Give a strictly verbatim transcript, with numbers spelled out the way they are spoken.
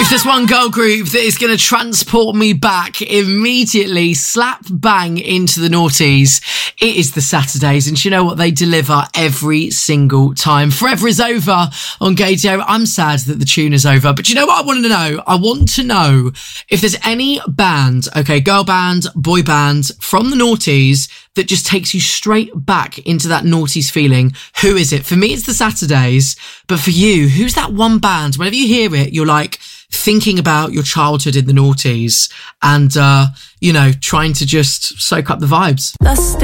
If there's one girl group that is going to transport me back immediately, slap bang into the noughties, it is the Saturdays. And you know what? They deliver every single time. Forever Is Over on Gaydio. I'm sad that the tune is over. But you know what I want to know? I want to know if there's any band, okay, girl band, boy band from the noughties that just takes you straight back into that noughties feeling. Who is it? For me, it's the Saturdays. But for you, who's that one band? Whenever you hear it, you're like thinking about your childhood in the noughties and, uh, you know, trying to just soak up the vibes.